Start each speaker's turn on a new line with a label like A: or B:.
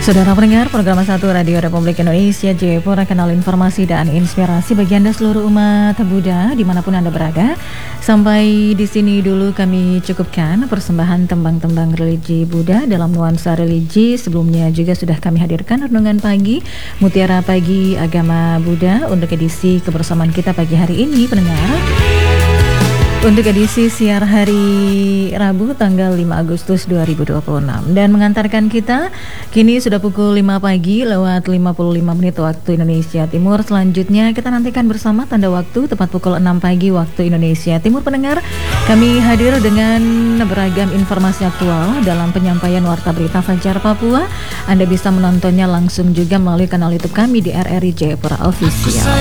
A: Saudara pendengar program 1 Radio Republik Indonesia Jayapura, kanal informasi dan inspirasi bagi Anda seluruh umat Buddha dimanapun Anda berada. Sampai di sini dulu kami cukupkan persembahan tembang-tembang religi Buddha dalam nuansa religi. Sebelumnya juga sudah kami hadirkan renungan pagi Mutiara Pagi Agama Buddha untuk edisi kebersamaan kita pagi hari ini, pendengar. Untuk edisi siar hari Rabu tanggal 5 Agustus 2026 dan mengantarkan kita kini sudah pukul 5 pagi lewat 55 menit waktu Indonesia Timur. Selanjutnya kita nantikan bersama tanda waktu tepat pukul 6 pagi waktu Indonesia Timur, pendengar. Kami hadir dengan beragam informasi aktual dalam penyampaian Warta Berita Fajar Papua. Anda bisa menontonnya langsung juga melalui kanal YouTube kami di RRI Jayapura Official.